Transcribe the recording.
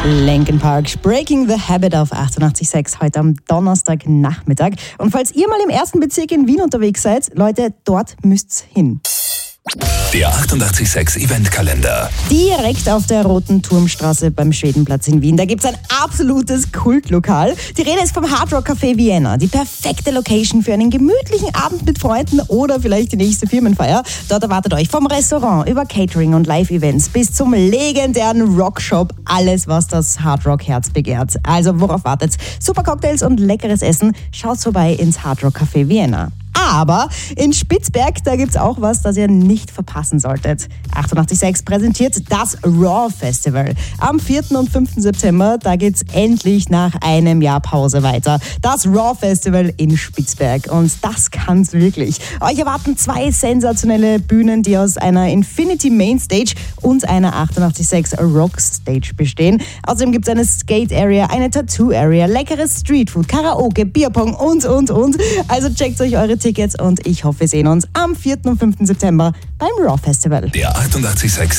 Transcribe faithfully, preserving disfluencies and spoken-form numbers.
Linkin Park, Breaking the Habit auf achtundachtzig Komma sechs heute am Donnerstagnachmittag. Und falls ihr mal im ersten Bezirk in Wien unterwegs seid, Leute, dort müsst's hin. Der achtundachtzig Komma sechs Eventkalender. Direkt auf der Roten Turmstraße beim Schwedenplatz in Wien. Da gibt's ein absolutes Kultlokal. Die Rede ist vom Hard Rock Café Vienna. Die perfekte Location für einen gemütlichen Abend mit Freunden oder vielleicht die nächste Firmenfeier. Dort erwartet euch vom Restaurant über Catering und Live-Events bis zum legendären Rockshop alles, was das Hard Rock Herz begehrt. Also worauf wartet's? Super Cocktails und leckeres Essen. Schaut vorbei ins Hard Rock Café Vienna. Aber in Spitzberg, da gibt's auch was, das ihr nicht verpassen solltet. achtundachtzig Komma sechs präsentiert das Raw Festival. Am vierten und fünften September, da geht's endlich nach einem Jahr Pause weiter. Das Raw Festival in Spitzberg. Und das kann's wirklich. Euch erwarten zwei sensationelle Bühnen, die aus einer Infinity Mainstage und einer achtundachtzig Komma sechs Rockstage bestehen. Außerdem gibt's eine Skate Area, eine Tattoo Area, leckeres Streetfood, Karaoke, Bierpong und, und, und. Also checkt euch eure Tickets und ich hoffe, wir sehen uns am vierten und fünften September beim Raw Festival. Der achtundachtzig Komma sechs